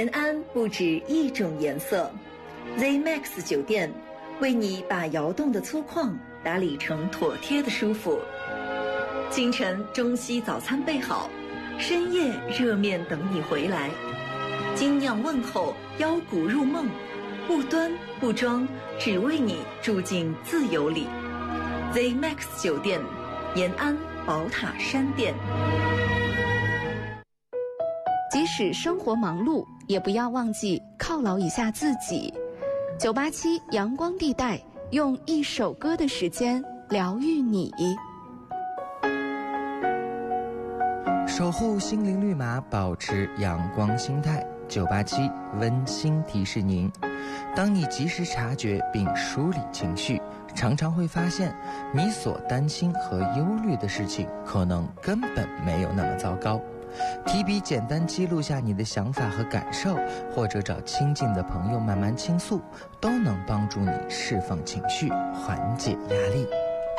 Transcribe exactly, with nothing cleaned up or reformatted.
延安不止一种颜色 ，Z Max 酒店为你把窑洞的粗犷打理成妥帖的舒服。清晨中西早餐备好，深夜热面等你回来。精酿问候，腰鼓入梦，不端不装，只为你住进自由里。Z Max 酒店，延安宝塔山店。 即使生活忙碌，也不要忘记犒劳一下自己。九八七阳光地带，用一首歌的时间疗愈你。 守护心灵绿码，保持阳光心态。九八七温馨提示您：当你及时察觉并梳理情绪，常常会发现你所担心和忧虑的事情可能根本没有那么糟糕。提笔简单记录下你的想法和感受，或者找亲近的朋友慢慢倾诉，都能帮助你释放情绪，缓解压力。